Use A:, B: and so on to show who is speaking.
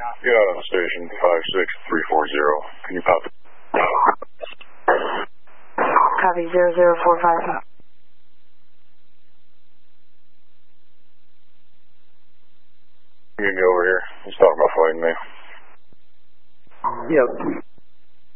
A: Get out on station 56340. Can you pop it?
B: Copy 0045.
A: Get me over here. He's talking about fighting me.
C: Yep.